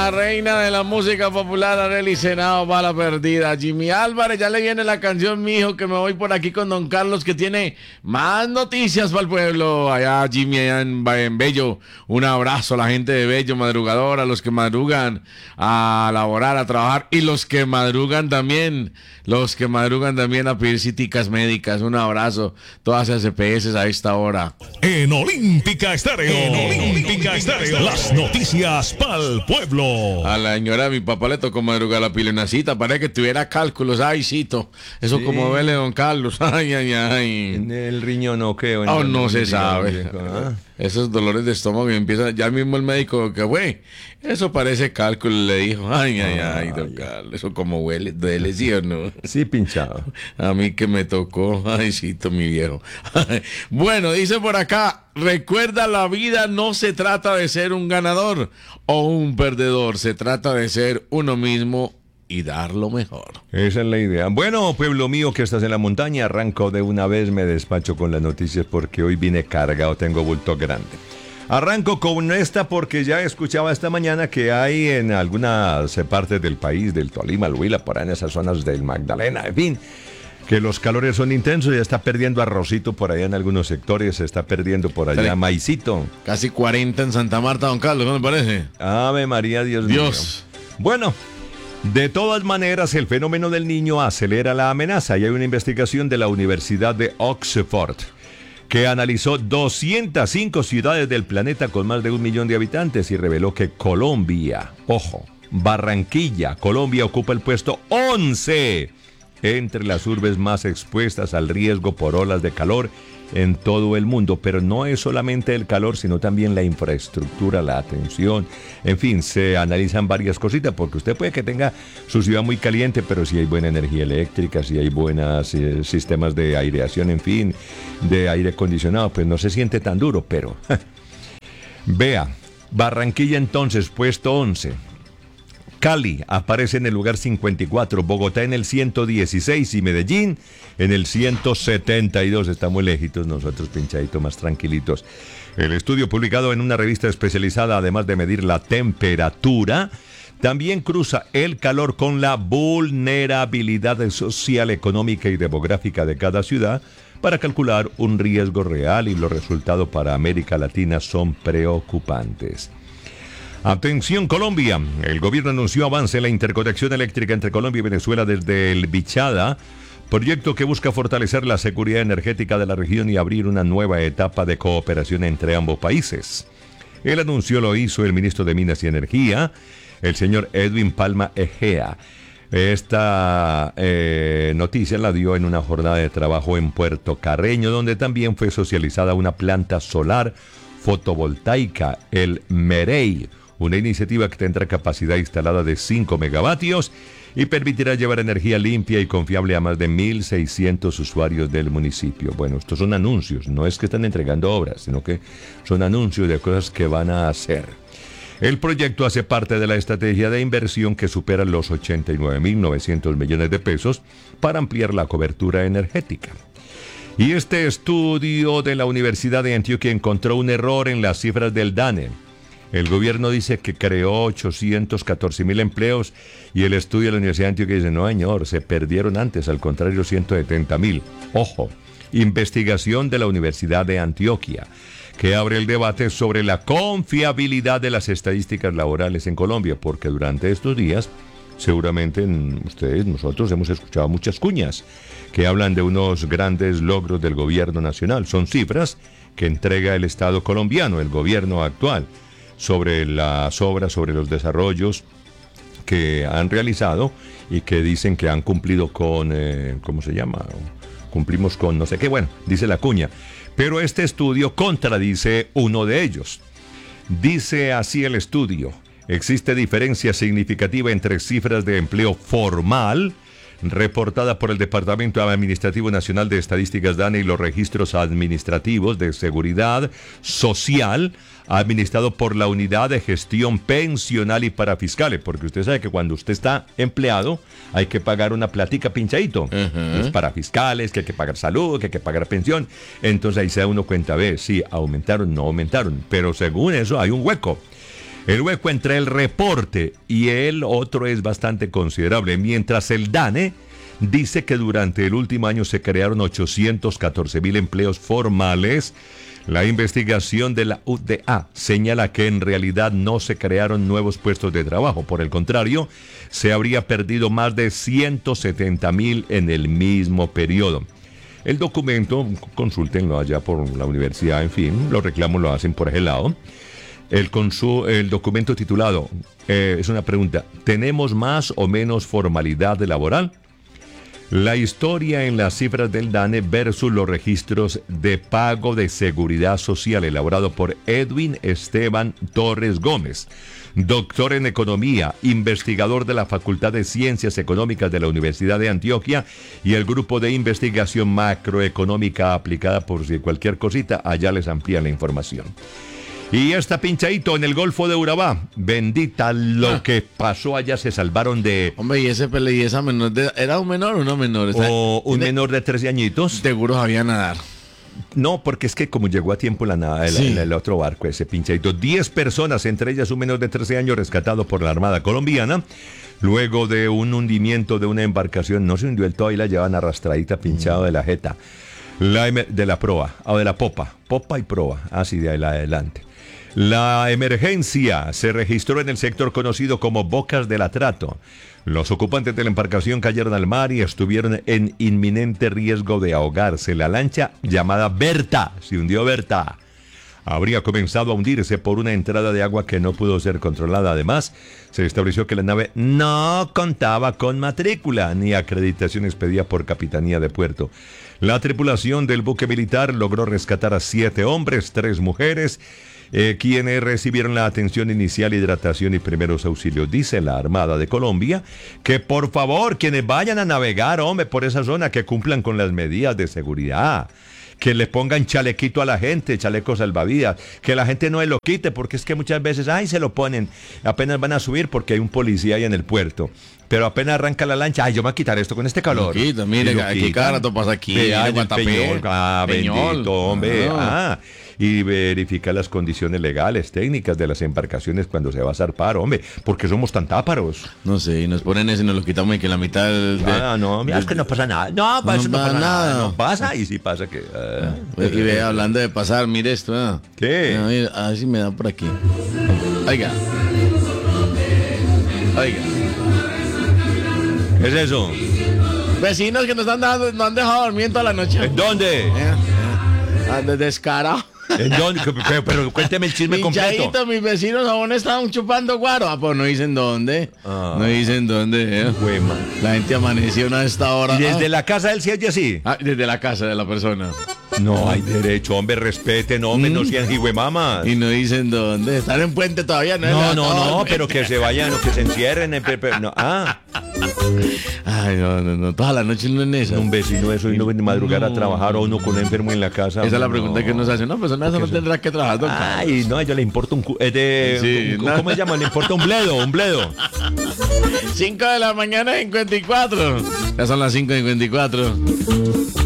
La reina de la música popular, Arely Senao, bala perdida. Jimmy Álvarez, ya le viene la canción, mijo, que me voy por aquí con don Carlos, que tiene más noticias para el pueblo. Allá, Jimmy, allá en Bello. Un abrazo a la gente de Bello, madrugadora, a los que madrugan a laborar, a trabajar, y los que madrugan también a pedir citas médicas. Un abrazo, todas las CPS a esta hora. En Olímpica Estéreo, las noticias pa'l pueblo. A la señora, mi papá le tocó madrugar la pilenacita, parece que tuviera cálculos. Ay, cito, eso sí. Como duele don Carlos. Ay. ¿En el riñón o qué? No se sabe. Esos dolores de estómago empiezan, ya mismo el médico que güey, eso parece cálculo, le dijo. Ay, don Carlos, eso como duele, ¿sí o no? Sí, pinchado. A mí que me tocó, ay, cito, mi viejo. Bueno, dice por acá, recuerda, la vida no se trata de ser un ganador o un perdedor, se trata de ser uno mismo y dar lo mejor. Esa es la idea. Bueno, pueblo mío que estás en la montaña, arranco de una vez, me despacho con las noticias porque hoy vine cargado, tengo bulto grande. Arranco con esta porque ya escuchaba esta mañana que hay en algunas partes del país, del Tolima, el Huila, por ahí en esas zonas del Magdalena, en fin, que los calores son intensos, ya está perdiendo arrocito por allá en algunos sectores, se está perdiendo por allá maicito. Casi 40 en Santa Marta, don Carlos, ¿no me parece? Ave María, Dios mío. Bueno, de todas maneras, el fenómeno del Niño acelera la amenaza y hay una investigación de la Universidad de Oxford que analizó 205 ciudades del planeta con más de 1 millón de habitantes y reveló que Colombia, Barranquilla, Colombia ocupa el puesto 11 entre las urbes más expuestas al riesgo por olas de calor en todo el mundo, pero no es solamente el calor, sino también la infraestructura, la atención, en fin, se analizan varias cositas, porque usted puede que tenga su ciudad muy caliente, pero si hay buena energía eléctrica, si hay buenos sistemas de aireación, en fin, de aire acondicionado, pues no se siente tan duro, pero vea, Barranquilla entonces, puesto 11. Cali aparece en el lugar 54, Bogotá en el 116 y Medellín en el 172. Estamos lejitos nosotros, pinchaditos, más tranquilitos. El estudio publicado en una revista especializada, además de medir la temperatura, también cruza el calor con la vulnerabilidad social, económica y demográfica de cada ciudad para calcular un riesgo real, y los resultados para América Latina son preocupantes. Atención Colombia, el gobierno anunció avance en la interconexión eléctrica entre Colombia y Venezuela desde el Bichada, proyecto que busca fortalecer la seguridad energética de la región y abrir una nueva etapa de cooperación entre ambos países. El anuncio lo hizo el ministro de Minas y Energía, el señor Edwin Palma Egea. Esta noticia la dio en una jornada de trabajo en Puerto Carreño, donde también fue socializada una planta solar fotovoltaica, el MEREI, una iniciativa que tendrá capacidad instalada de 5 megavatios y permitirá llevar energía limpia y confiable a más de 1.600 usuarios del municipio. Bueno, estos son anuncios, no es que están entregando obras, sino que son anuncios de cosas que van a hacer. El proyecto hace parte de la estrategia de inversión que supera los 89.900 millones de pesos para ampliar la cobertura energética. Y este estudio de la Universidad de Antioquia encontró un error en las cifras del DANE. El gobierno dice que creó 814.000 empleos y el estudio de la Universidad de Antioquia dice, no señor, se perdieron antes, al contrario 170.000. Ojo, investigación de la Universidad de Antioquia, que abre el debate sobre la confiabilidad de las estadísticas laborales en Colombia, porque durante estos días, seguramente ustedes, nosotros hemos escuchado muchas cuñas que hablan de unos grandes logros del gobierno nacional. Son cifras que entrega el Estado colombiano, el gobierno actual, sobre las obras, sobre los desarrollos que han realizado y que dicen que han cumplido con, ¿cómo se llama? Cumplimos con no sé qué, bueno, dice la cuña. Pero este estudio contradice uno de ellos. Dice así el estudio: existe diferencia significativa entre cifras de empleo formal reportada por el Departamento Administrativo Nacional de Estadísticas DANE y los registros administrativos de seguridad social administrado por la Unidad de Gestión Pensional y Parafiscales, porque usted sabe que cuando usted está empleado hay que pagar una platica pinchadito, los parafiscales, que hay que pagar salud, que hay que pagar pensión, entonces ahí se da uno cuenta, ve, sí, aumentaron, no aumentaron, pero según eso hay un hueco. El hueco entre el reporte y el otro es bastante considerable, mientras el DANE dice que durante el último año se crearon 814.000 empleos formales. La investigación de la UDA señala que en realidad no se crearon nuevos puestos de trabajo. Por el contrario, se habría perdido más de 170.000 en el mismo periodo. El documento, consúltenlo allá por la universidad, en fin, los reclamos lo hacen por ese lado. El documento titulado, es una pregunta, ¿tenemos más o menos formalidad laboral? La historia en las cifras del DANE versus los registros de pago de seguridad social elaborado por Edwin Esteban Torres Gómez, doctor en economía, investigador de la Facultad de Ciencias Económicas de la Universidad de Antioquia y el grupo de investigación macroeconómica aplicada. Por si cualquier cosita, allá les amplía la información. Y esta pinchadito en el Golfo de Urabá, bendita lo que pasó allá, se salvaron de... Hombre, y esa menor, ¿era un menor o no menor? O un menor de 13 añitos. Seguro sabía nadar. No, porque es que como llegó a tiempo el otro barco, ese pinchadito, 10 personas, entre ellas un menor de 13 años rescatado por la Armada colombiana, luego de un hundimiento de una embarcación, no se hundió el todo, y la llevan arrastradita, pinchado de la jeta, de la proa, o de la popa y proa, así de ahí adelante. La emergencia se registró en el sector conocido como Bocas del Atrato. Los ocupantes de la embarcación cayeron al mar y estuvieron en inminente riesgo de ahogarse. La lancha llamada Berta, se hundió Berta, habría comenzado a hundirse por una entrada de agua que no pudo ser controlada. Además, se estableció que la nave no contaba con matrícula ni acreditación expedida por Capitanía de Puerto. La tripulación del buque militar logró rescatar a 7 hombres, 3 mujeres, quienes recibieron la atención inicial, hidratación y primeros auxilios. Dice la Armada de Colombia que por favor, quienes vayan a navegar, hombre, por esa zona, que cumplan con las medidas de seguridad, que le pongan chalequito a la gente, chaleco salvavidas, que la gente no se lo quite, porque es que muchas veces, se lo ponen, apenas van a subir porque hay un policía ahí en el puerto. Pero apenas arranca la lancha, yo me voy a quitar esto con este calor. Quita, mire, aquí cada rato pasa aquí. Bendito, hombre. Y verificar las condiciones legales, técnicas de las embarcaciones cuando se va a zarpar, hombre, porque somos tan táparos. No sé, y nos ponen eso y nos lo quitamos y que la mitad... Es que no pasa nada. No pasa nada. No pasa, y sí pasa que... y ve, hablando de pasar, mire esto. ¿Qué? A ver si me da por aquí. Oiga. ¿Qué es eso? Vecinos que nos han dejado dormir toda la noche. ¿En dónde? Descarado. ¿En dónde? Pero cuénteme el chisme completo. Mis vecinos aún estaban chupando guaro. Pues no dicen dónde. No dicen dónde. La gente amaneció a esta hora. ¿Y desde la casa del cielo así? Desde la casa de la persona. No hay derecho, hombre, respeten, hombre, no sean hijuemamas. Y no dicen dónde. Están en puente todavía, ¿no? No, pero que se vayan o que se encierren. Ay, no, toda la noche no en esa. Un vecino eso y no viene madrugar a trabajar, o uno con un enfermo en la casa. Esa es la pregunta que nos hace. No, pues eso no tendrá que trabajar, doctor. Ay, no, a ella le importa ¿cómo se llama? Le importa un bledo. 5 de la mañana, 54. Ya son las 5:54.